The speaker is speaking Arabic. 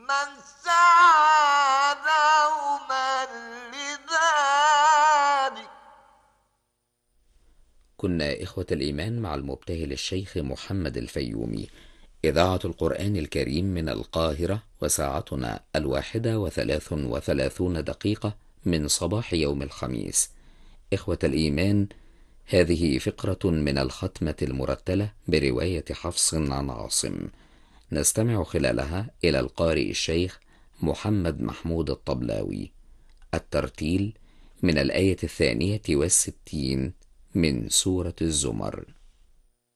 سعى دوما لذلك. كنا إخوة الإيمان مع المبتهل الشيخ محمد الفيومي، إذاعة القرآن الكريم من القاهرة، وساعتنا 1:33 من صباح يوم الخميس. إخوة الإيمان، هذه فقرة من الختمة المرتلة برواية حفص عن عاصم، نستمع خلالها إلى القارئ الشيخ محمد محمود الطبلاوي. الترتيل من الآية 62 من سورة الزمر.